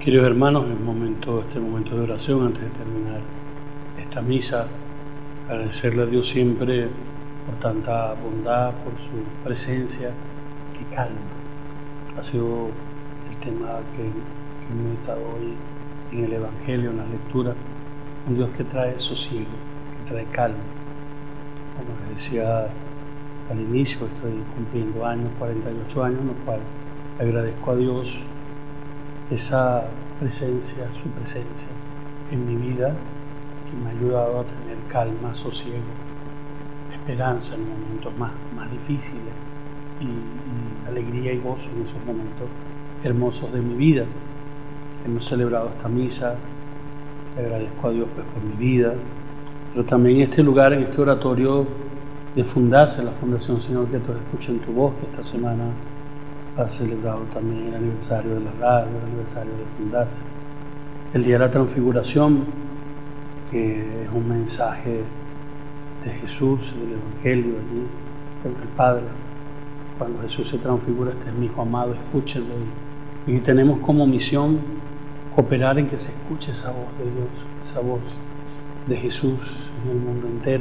Queridos hermanos, este momento de oración, antes de terminar esta misa, agradecerle a Dios siempre por tanta bondad, por su presencia que calma. Ha sido el tema que hemos meditado hoy en el Evangelio, en la lectura. Un Dios que trae sosiego, que trae calma. Como les decía al inicio, estoy cumpliendo 48 años, en lo cual agradezco a Dios esa presencia, su presencia en mi vida, que me ha ayudado a tener calma, sosiego, esperanza en momentos más difíciles y alegría y gozo en esos momentos hermosos de mi vida. Hemos celebrado esta misa, le agradezco a Dios pues por mi vida, pero también en este lugar, en este oratorio de Fundarse, la Fundación Señor que todos escuchen tu voz, que esta semana ha celebrado también el aniversario de la radio, el aniversario de Fundarse, el Día de la Transfiguración, que es un mensaje de Jesús, del Evangelio allí, el Padre. Cuando Jesús se transfigura, este es mi Hijo amado, escúchenlo. Y tenemos como misión cooperar en que se escuche esa voz de Dios, esa voz de Jesús en el mundo entero.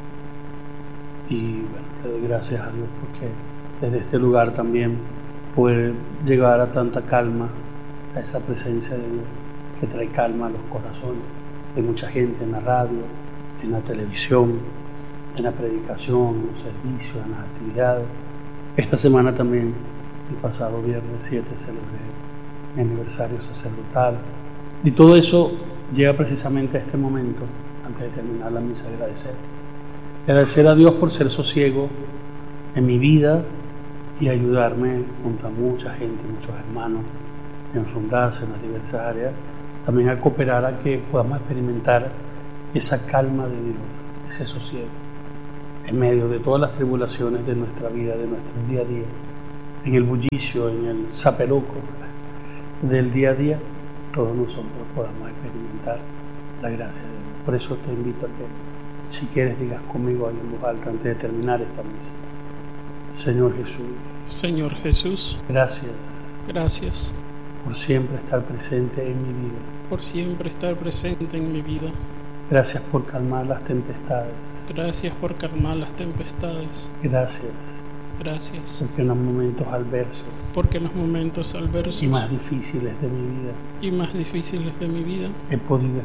Y bueno, le doy gracias a Dios porque desde este lugar también poder llegar a tanta calma, a esa presencia de Dios que trae calma a los corazones de mucha gente en la radio, en la televisión, en la predicación, en los servicios, en las actividades. Esta semana también, el pasado viernes 7, celebré mi aniversario sacerdotal. Y todo eso llega precisamente a este momento, antes de terminar la misa, agradecer a Dios por ser sosiego en mi vida y ayudarme junto a mucha gente, muchos hermanos, en Fundarse, en las diversas áreas, también a cooperar a que podamos experimentar esa calma de Dios, ese sosiego, en medio de todas las tribulaciones de nuestra vida, de nuestro día a día, en el bullicio, en el zaperoco del día a día, todos nosotros podamos experimentar la gracia de Dios. Por eso te invito a que, si quieres, digas conmigo ahí en voz alta antes de terminar esta misa: Señor Jesús, gracias por siempre estar presente en mi vida. Gracias por calmar las tempestades. Gracias. Porque en los momentos adversos y más difíciles de mi vida he podido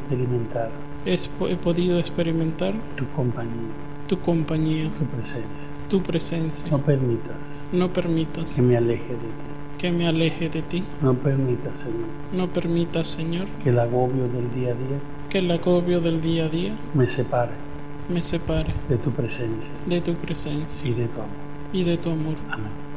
experimentar tu compañía, tu presencia. No permitas que me aleje de ti. No permitas, Señor, que el agobio del día a día me separe de tu presencia y de tu amor. Amén.